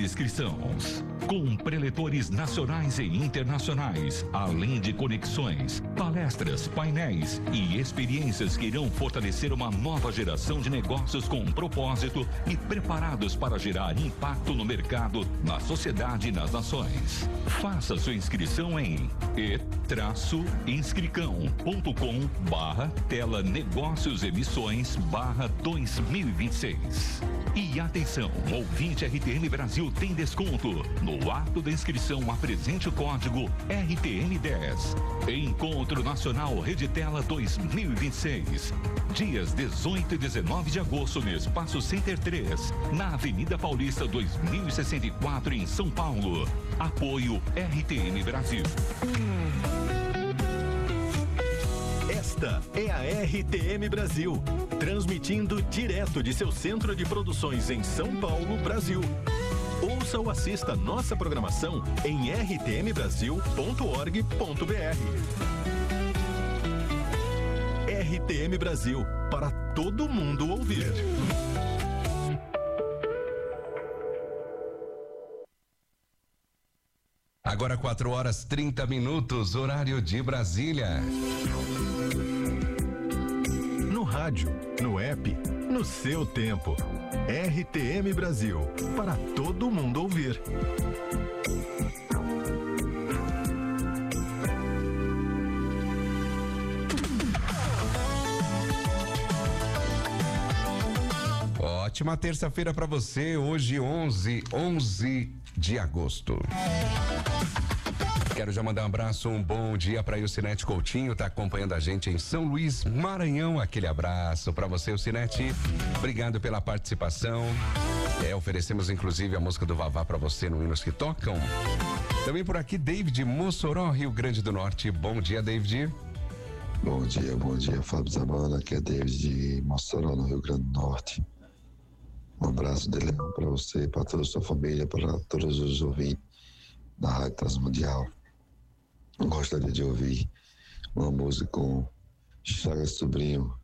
inscrições. Com preletores nacionais e internacionais, além de conexões, palestras, painéis e experiências que irão fortalecer uma nova geração de negócios com propósito e preparados para gerar impacto no mercado, na sociedade e nas nações. Faça sua inscrição em e-inscricão.com/tela negócios emissões /2026. E atenção, ouvinte RTM Brasil tem desconto. No ato da inscrição, apresente o código RTM10. Encontro Nacional Reditela 2026. Dias 18 e 19 de agosto no Espaço Center 3, na Avenida Paulista 2064, em São Paulo. Apoio RTM Brasil. Esta é a RTM Brasil, transmitindo direto de seu centro de produções em São Paulo, Brasil. Ouça ou assista nossa programação em rtmbrasil.org.br. RTM Brasil, para todo mundo ouvir. Agora 4h30, horário de Brasília. No rádio, no app, no seu tempo. RTM Brasil, para todo mundo ouvir. Ótima terça-feira para você, hoje 11 de agosto. Quero já mandar um abraço, um bom dia para Ilcinete Coutinho, tá acompanhando a gente em São Luís, Maranhão. Aquele abraço para você, Ilcinete. Obrigado pela participação. Oferecemos inclusive a música do Vavá para você no Hinos que Tocam. Também por aqui, David, Mossoró, Rio Grande do Norte. Bom dia, David. Bom dia, Fábio Zamana. Aqui é David de Mossoró, no Rio Grande do Norte. Um abraço de leão para você, para toda a sua família, para todos os ouvintes da Rádio Transmundial. Gostaria de ouvir uma música com Chagas Sobrinho.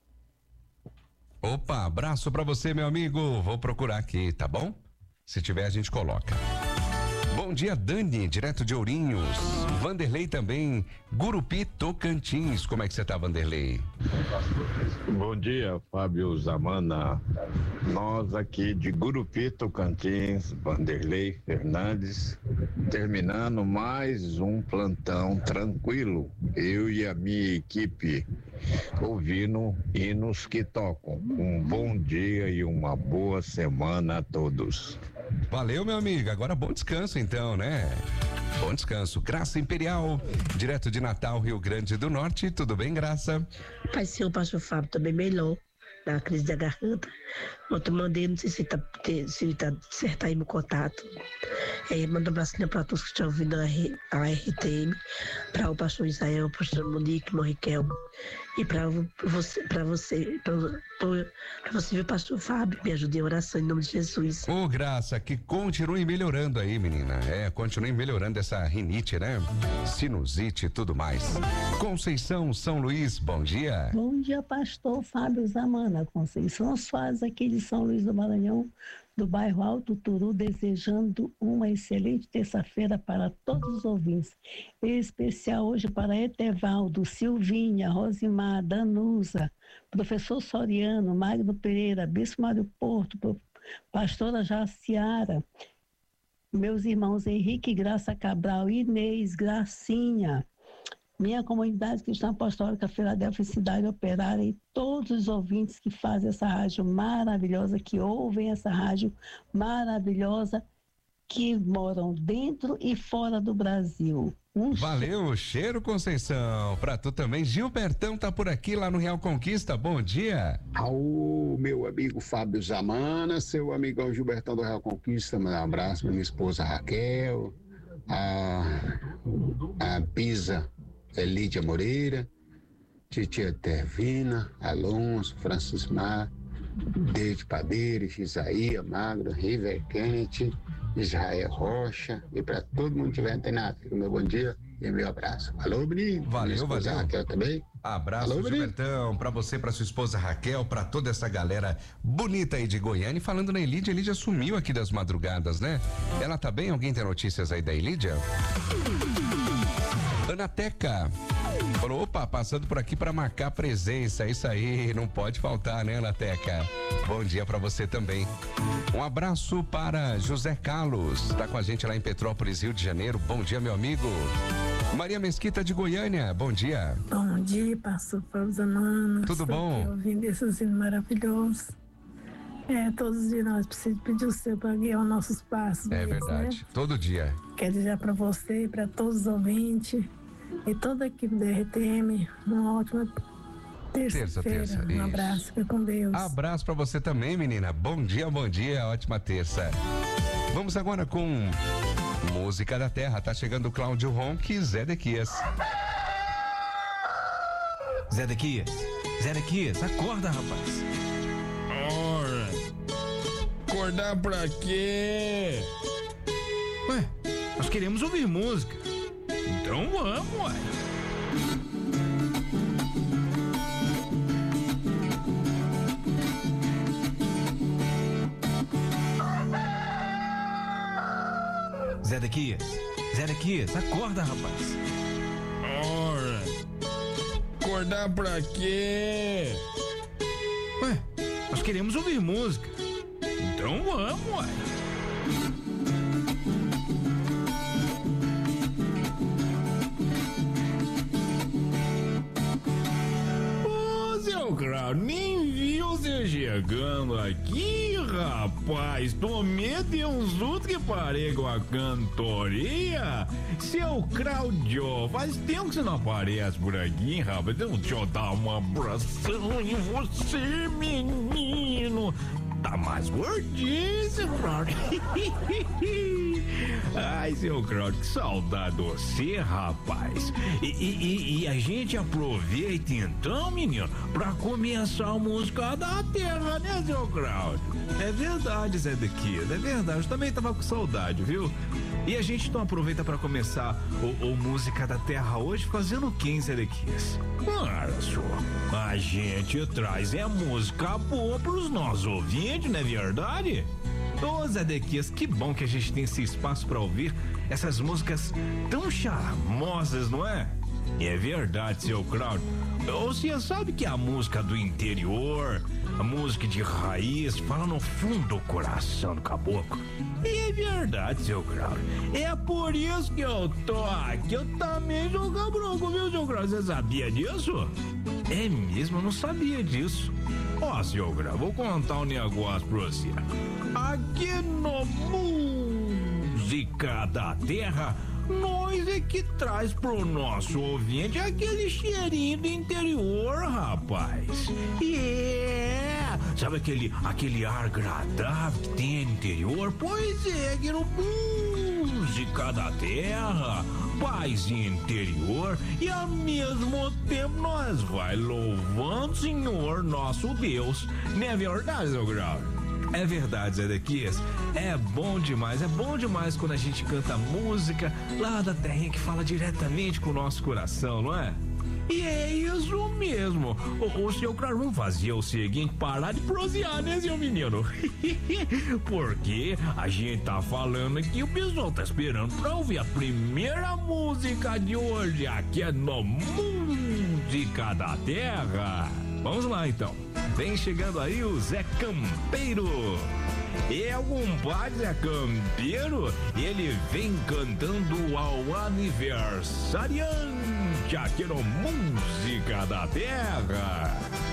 Opa, abraço pra você, meu amigo. Vou procurar aqui, tá bom? Se tiver, a gente coloca. Bom dia, Dani, direto de Ourinhos. Vanderlei também, Gurupi, Tocantins. Como é que você tá, Vanderlei? Bom dia, Fábio Zamana. Nós aqui de Gurupi, Tocantins, Vanderlei Fernandes, terminando mais um plantão tranquilo. Eu e a minha equipe ouvindo hinos que tocam. Um bom dia e uma boa semana a todos. Valeu, meu amigo. Agora bom descanso então, né? Bom descanso. Graça Imperial, direto de Natal, Rio Grande do Norte. Tudo bem, Graça? Pai, senhor, pastor Fábio, também melhor. Da crise da garganta. Ontem mandei, não sei se tá certo aí meu contato. Manda um abraço para todos que estão ouvindo a RTM, para o pastor Israel, o pastor Monique, Morriquelmo, e para você, viu, pastor Fábio, me ajude em oração em nome de Jesus. Ô, Graça, que continue melhorando aí, menina. Continue melhorando essa rinite, né? Sinusite e tudo mais. Conceição, São Luís, bom dia. Bom dia, pastor Fábio Zamana. Conceição Soares, aqui de São Luís do Maranhão, do bairro Alto Turu, desejando uma excelente terça-feira para todos os ouvintes. Em especial hoje para Etevaldo, Silvinha, Rosimar, Danusa, professor Soriano, Magno Pereira, Bispo Mário Porto, pastora Jaciara, meus irmãos Henrique Graça Cabral, Inês, Gracinha, minha comunidade cristã apostólica Filadélfia Cidade Operária e todos os ouvintes que fazem essa rádio maravilhosa, que ouvem essa rádio maravilhosa, que moram dentro e fora do Brasil. Valeu, cheiro, Conceição. Pra tu também. Gilbertão tá por aqui, lá no Real Conquista. Bom dia. Ao meu amigo Fábio Zamana, seu amigão Gilbertão do Real Conquista, um abraço pra minha esposa Raquel, a Pisa Lídia Moreira, Titia Tervina, Alonso, Francis Mar, David Padeiros, Isaías Magro, River Kennedy, Israel Rocha, e para todo mundo que estiver antenado, meu bom dia e meu abraço. Alô, menino. Valeu, valeu. Raquel também. Abraço, alô, Gilbertão, pra você, pra sua esposa Raquel, pra toda essa galera bonita aí de Goiânia. E falando na Elídia sumiu aqui das madrugadas, né? Ela tá bem? Alguém tem notícias aí da Elídia? Anateca falou, opa, passando por aqui pra marcar presença, isso aí, não pode faltar, né, Anateca? Bom dia pra você também. Um abraço para José Carlos, tá com a gente lá em Petrópolis, Rio de Janeiro. Bom dia, meu amigo. Maria Mesquita de Goiânia, bom dia. Bom dia, pastor Fábio Zamana. Tudo bom? Ouvindo esses hinos maravilhosos. Todos os dias nós precisamos pedir o Senhor para guiar os nossos passos. É verdade, né? Todo dia. Quero dizer para você, para todos os ouvintes e toda a equipe da RTM, uma ótima terça-feira. Um abraço, fica com Deus. Abraço para você também, menina. Bom dia, ótima terça. Vamos agora com música da terra. Tá chegando o Cláudio Ronque e Zé Dequias. Zé Dequias, acorda, rapaz. Ora, acordar pra quê? Ué, nós queremos ouvir música. Então vamos, ué. Zé Dequias, acorda, rapaz. Ora, acordar pra quê? Ué, nós queremos ouvir música. Então vamos, ué. Seu Crau, nem viu você chegando aqui, rapaz. Tomei de uns outros que parei com a cantoria. Seu Claudio, faz tempo que você não aparece por aqui, hein, rapaz. Deixa eu dar uma abração em você, menino. Tá mais gordinho, seu Claudio. Ai, seu Claudio, que saudade de você, rapaz. E a gente aproveita então, menino, pra começar a música da terra, né, seu Claudio? É verdade, Zé Dequias, é verdade. Eu também tava com saudade, viu? E a gente então aproveita pra começar o Música da Terra hoje fazendo o que, Zé Dequias? Olha só, a gente traz música boa pros nossos ouvintes, não é verdade? Ô, Zé Dequias, que bom que a gente tem esse espaço pra ouvir essas músicas tão charmosas, não é? É verdade, seu Claudio. Você sabe que a música do interior, a música de raiz, fala no fundo do coração do caboclo. É verdade, seu Claudio. É por isso que eu tô aqui. Eu também sou caboclo, viu, seu Claudio? Você sabia disso? É mesmo, eu não sabia disso. Ó, seu Claudio, vou contar um negócio pra você. Aqui no Música da Terra, nós é que traz pro nosso ouvinte aquele cheirinho do interior, rapaz. Sabe aquele ar agradável que tem no interior? Pois é, aqui no Música da Terra, paz interior, e ao mesmo tempo nós vai louvando o Senhor nosso Deus. Não é verdade, seu Grau? É verdade, Zé Dequias. É bom demais quando a gente canta música lá da terrinha que fala diretamente com o nosso coração, não é? E é isso mesmo. O seu Claro, vamos fazer o seguinte, parar de prosear, né, seu menino? Porque a gente tá falando aqui, o pessoal tá esperando pra ouvir a primeira música de hoje, aqui é no Música da Terra. Vamos lá, então. Vem chegando aí o Zé Campeiro. É algum pai Zé Campeiro? Ele vem cantando ao aniversariante aqui no Música da Terra.